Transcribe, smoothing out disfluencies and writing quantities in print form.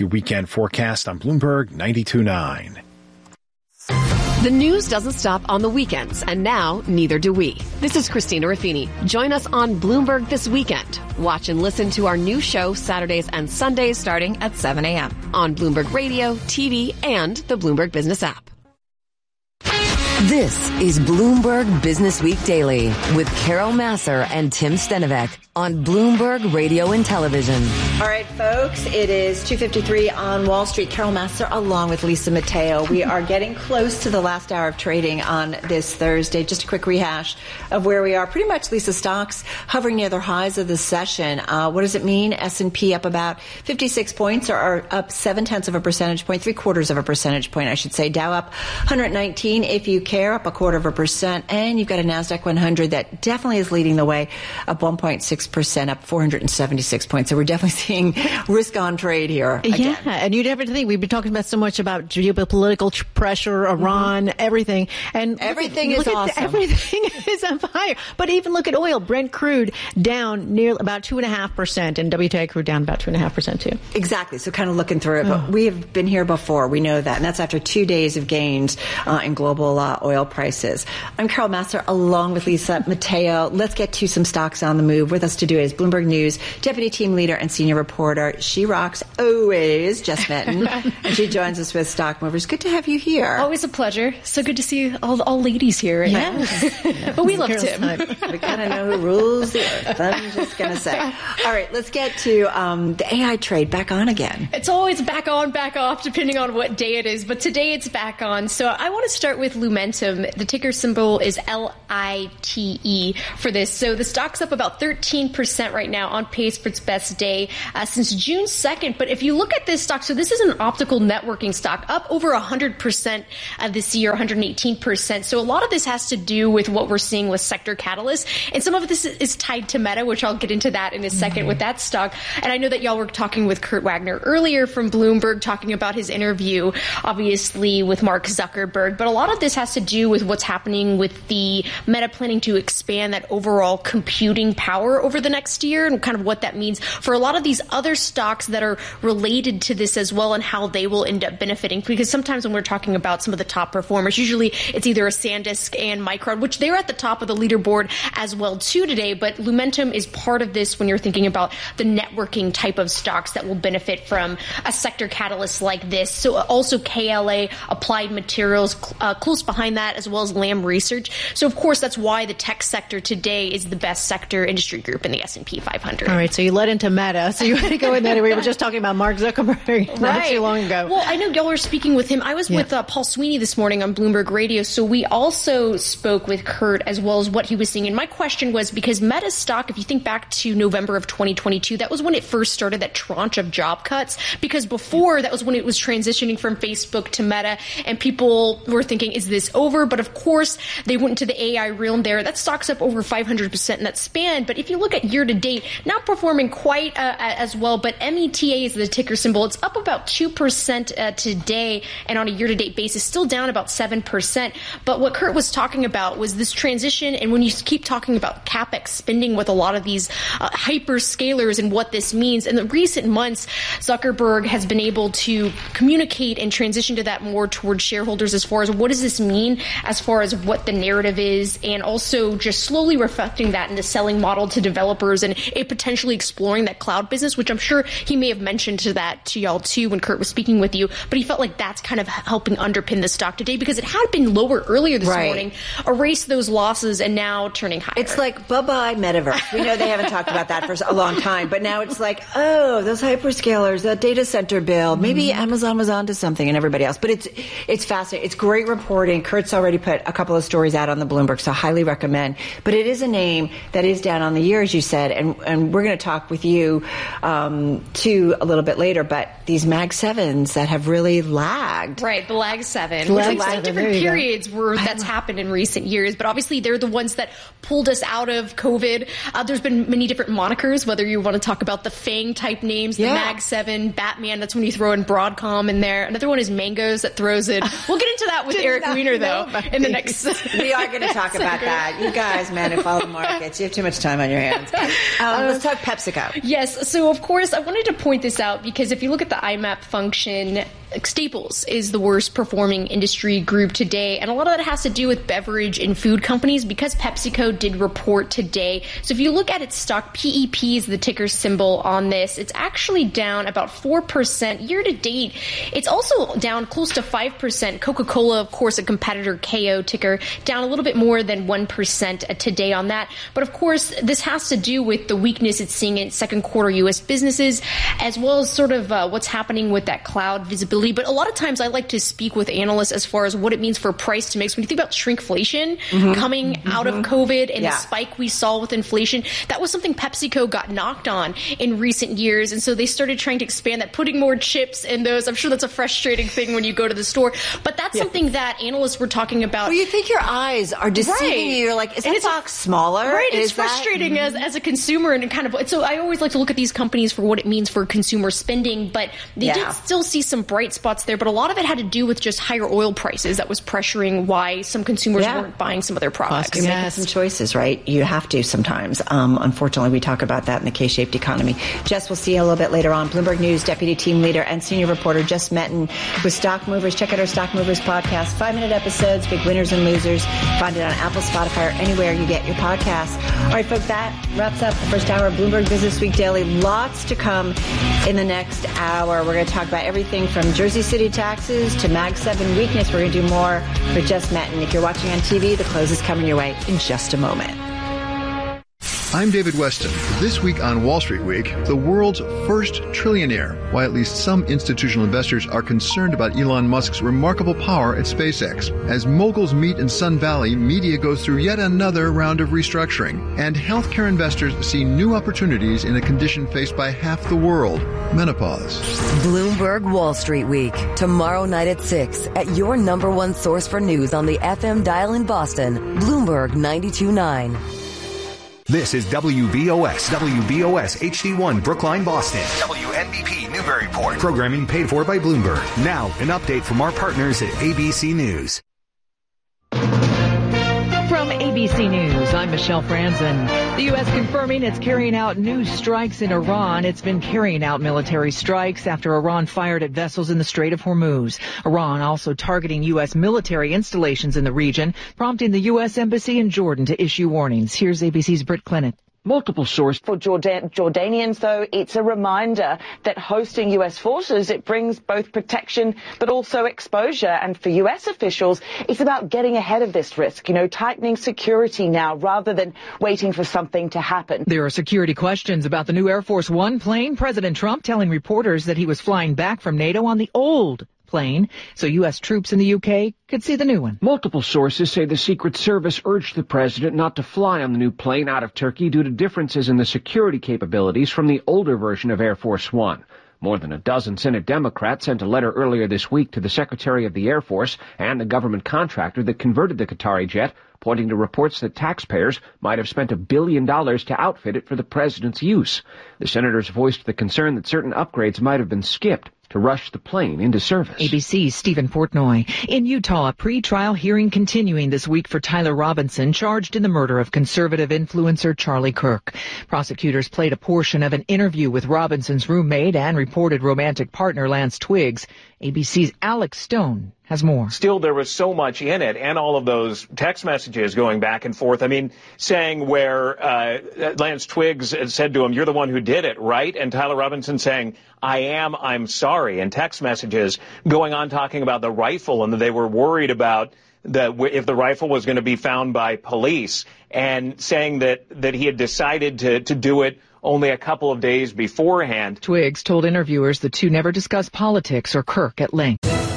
your weekend forecast on Bloomberg 92.9. The news doesn't stop on the weekends, and now neither do we. This is Christina Ruffini. Join us on Bloomberg This Weekend. Watch and listen to our new show Saturdays and Sundays starting at 7 a.m. on Bloomberg Radio, TV, and the Bloomberg Business app. This is Bloomberg Business Week Daily with Carol Massar and Tim Stenovec on Bloomberg Radio and Television. All right, folks, it is 2:53 on Wall Street. Carol Massar along with Lisa Mateo. We are getting close to the last hour of trading on this Thursday. Just a quick rehash of where we are. Pretty much, Lisa, stocks hovering near their highs of the session. What does it mean? S&P up about 56 points, or up 0.7 of a percentage point, 0.75 of a percentage point, I should say. Dow up 119 if you care, up 0.25%. And you've got a NASDAQ 100 that definitely is leading the way, up 1.6%, up 476 points. So we're definitely seeing risk on trade here again. Yeah, and you'd have to think, we've been talking about so much about geopolitical pressure, Iran, everything. And everything is awesome. Everything is on fire. But even look at oil. Brent crude down near about 2.5%, and WTI crude down about 2.5% too. Exactly. So kind of looking through it. But we have been here before. We know that. And that's after 2 days of gains in global oil prices. I'm Carol Massar along with Lisa Mateo. Let's get to some stocks on the move. With us to do is Bloomberg News Deputy Team Leader and Senior Reporter. She rocks always, Jess Metton. And she joins us with Stock Movers. Good to have you here. Always a pleasure. So good to see all ladies here right now. But we love Tim. We kind of know who rules the earth. I'm just going to say. All right, let's get to the AI trade back on again. It's always back on, back off, depending on what day it is. But today it's back on. So I want to start with Lumentum. The ticker symbol is LITE for this. So the stock's up about 13% right now, on pace for its best day since June 2nd. But if you look at this stock, so this is an optical networking stock, up over 100% this year, 118%. So a lot of this has to do with what we're seeing with sector catalysts. And some of this is tied to Meta, which I'll get into that in a second with that stock. And I know that y'all were talking with Kurt Wagner earlier from Bloomberg, talking about his interview, obviously, with Mark Zuckerberg. But a lot of this has to do with what's happening with the Meta planning to expand that overall computing power over the next year, and kind of what that means for a lot of these other stocks that are related to this as well, and how they will end up benefiting. Because sometimes when we're talking about some of the top performers, usually it's either a SanDisk and Micron, which they're at the top of the leaderboard as well too today. But Lumentum is part of this when you're thinking about the networking type of stocks that will benefit from a sector catalyst like this. So also KLA, Applied Materials, close behind that, as well as Lam Research. So of course that's why the tech sector today is the best sector industry group in the S&P 500. All right, so you led into Meta, so you want to go in that. We were just talking about Mark Zuckerberg not too long ago. Well, I know y'all were speaking with him. I was with Paul Sweeney this morning on Bloomberg Radio, so we also spoke with Kurt as well as what he was seeing. And my question was, because Meta stock, if you think back to November of 2022, that was when it first started that tranche of job cuts, because before that was when it was transitioning from Facebook to Meta, and people were thinking, is this over? But of course, they went into the AI realm there. That stock's up over 500% in that span. But if you look at year to date, not performing quite as well, but META is the ticker symbol. It's up about 2% today, and on a year to date basis, still down about 7%. But what Kurt was talking about was this transition, and when you keep talking about CapEx spending with a lot of these hyperscalers and what this means, in the recent months, Zuckerberg has been able to communicate and transition to that more towards shareholders as far as what does this mean as far as what the narrative is, and also just slowly reflecting that in the selling model to developers and potentially exploring that cloud business, which I'm sure he may have mentioned to y'all too when Kurt was speaking with you, but he felt like that's kind of helping underpin the stock today because it had been lower earlier this morning, erased those losses, and now turning higher. It's like, bye-bye metaverse. We know they haven't talked about that for a long time, but now it's like, oh, those hyperscalers, that data center build, maybe Amazon was onto something and everybody else. But it's fascinating. It's great reporting. Kurt's already put a couple of stories out on the Bloomberg, so I highly recommend. But it is a name that is down on the year, as you said, and we're going to talk with you too a little bit later, but these Mag 7s that have really lagged. Right, the Lag 7. We've seen different periods where that's happened in recent years, but obviously they're the ones that pulled us out of COVID. There's been many different monikers, whether you want to talk about the FANG type names, the Mag 7, Batman, that's when you throw in Broadcom in there. Another one is Mangoes that throws in. We'll get into that with Eric Weiner, though, in the next. We are going to talk about that. You guys, man, who follow the markets, you have too much time on your hands. Let's talk PepsiCo. Yes. So, of course, I wanted to point this out because if you look at the IMAP function, Staples is the worst performing industry group today. And a lot of that has to do with beverage and food companies because PepsiCo did report today. So if you look at its stock, PEP is the ticker symbol on this. It's actually down about 4% year to date. It's also down close to 5%. Coca-Cola, of course, a competitor, KO ticker, down a little bit more than 1% today on that. But of course, this has to do with the weakness it's seeing in second quarter U.S. businesses, as well as sort of what's happening with that cloud visibility. But a lot of times I like to speak with analysts as far as what it means for price to mix. When you think about shrinkflation coming out of COVID and the spike we saw with inflation, that was something PepsiCo got knocked on in recent years. And so they started trying to expand that, putting more chips in those. I'm sure that's a frustrating thing when you go to the store. But that's something that analysts were talking about. Well, you think your eyes are deceiving you. You're like, is that box smaller? Right. It's frustrating as a consumer. And kind of, so I always like to look at these companies for what it means for consumer spending. But they did still see some bright spots there, but a lot of it had to do with just higher oil prices that was pressuring why some consumers weren't buying some of their products. You're making some choices, right? You have to sometimes. Unfortunately, we talk about that in the K-shaped economy. Jess, we'll see you a little bit later on. Bloomberg News deputy team leader and senior reporter Jess Metten with Stock Movers. Check out our Stock Movers podcast, 5-minute episodes, big winners and losers. Find it on Apple, Spotify, or anywhere you get your podcasts. All right, folks, that wraps up the first hour of Bloomberg Business Week Daily. Lots to come in the next hour. We're going to talk about everything from Jersey City taxes to Mag 7 weakness. We're going to do more with Jess Metten. If you're watching on TV, the close is coming your way in just a moment. I'm David Weston. This week on Wall Street Week, the world's first trillionaire, why at least some institutional investors are concerned about Elon Musk's remarkable power at SpaceX. As moguls meet in Sun Valley, media goes through yet another round of restructuring, and healthcare investors see new opportunities in a condition faced by half the world, menopause. Bloomberg Wall Street Week, tomorrow night at 6 at your number one source for news on the FM dial in Boston, Bloomberg 92.9. This is WBOS HD1 Brookline, Boston. WNBP Newburyport. Programming paid for by Bloomberg. Now, an update from our partners at ABC News. From ABC News, I'm Michelle Franzen. The U.S. confirming it's carrying out new strikes in Iran. It's been carrying out military strikes after Iran fired at vessels in the Strait of Hormuz. Iran also targeting U.S. military installations in the region, prompting the U.S. Embassy in Jordan to issue warnings. Here's ABC's Britt Clennett. Multiple sources. For Jordanians, though, it's a reminder that hosting U.S. forces, it brings both protection but also exposure. And for U.S. officials, it's about getting ahead of this risk, tightening security now rather than waiting for something to happen. There are security questions about the new Air Force One plane. President Trump telling reporters that he was flying back from NATO on the old plane, so U.S. troops in the UK could see the new one. Multiple sources say the Secret Service urged the president not to fly on the new plane out of Turkey due to differences in the security capabilities from the older version of Air Force One. More than a dozen Senate Democrats sent a letter earlier this week to the Secretary of the Air Force and the government contractor that converted the Qatari jet, pointing to reports that taxpayers might have spent $1 billion to outfit it for the president's use. The senators voiced the concern that certain upgrades might have been skipped to rush the plane into service. ABC's Stephen Portnoy. In Utah, a pre-trial hearing continuing this week for Tyler Robinson, charged in the murder of conservative influencer Charlie Kirk. Prosecutors played a portion of an interview with Robinson's roommate and reported romantic partner Lance Twiggs. ABC's Alex Stone has more. Still, there was so much in it, and all of those text messages going back and forth. I mean, saying where Lance Twiggs said to him, "You're the one who did it, right?" And Tyler Robinson saying, I'm sorry. And text messages going on talking about the rifle and that they were worried about if the rifle was going to be found by police, and saying that he had decided to do it only a couple of days beforehand. Twiggs told interviewers the two never discussed politics or Kirk at length.